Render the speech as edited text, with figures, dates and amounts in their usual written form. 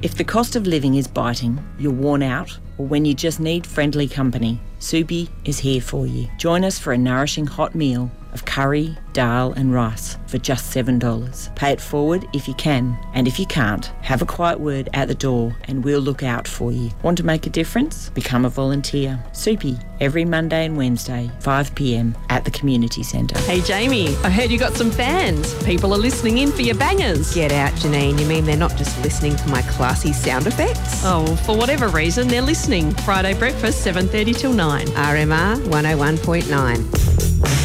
If the cost of living is biting, you're worn out, or when you just need friendly company, Soupy is here for you. Join us for a nourishing hot meal of curry, dal and rice for just $7. Pay it forward if you can, and if you can't, have a quiet word at the door and we'll look out for you. Want to make a difference? Become a volunteer. Soupy, every Monday and Wednesday, 5 p.m. at the community centre. Hey Jamie, I heard you got some fans. People are listening in for your bangers. Get out, Janine. You mean they're not just listening to my classy sound effects? Oh, well, for whatever reason, they're listening. Friday breakfast, 7:30 till 9. RMR 101.9.